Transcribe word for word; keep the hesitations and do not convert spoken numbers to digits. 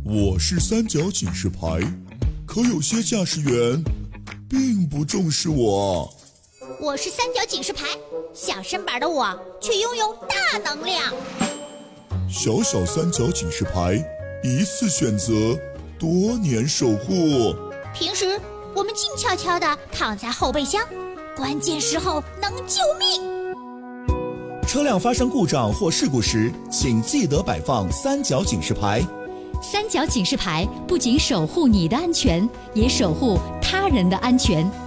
我是三角警示牌，可有些驾驶员并不重视我。 我是三角警示牌，小身板的我却拥有大能量。 小小三角警示牌，一次选择，多年守护。 平时我们静悄悄地躺在后备箱，关键时候能救命。 车辆发生故障或事故时，请记得摆放三角警示牌。 三角警示牌不仅守护你的安全，也守护他人的安全。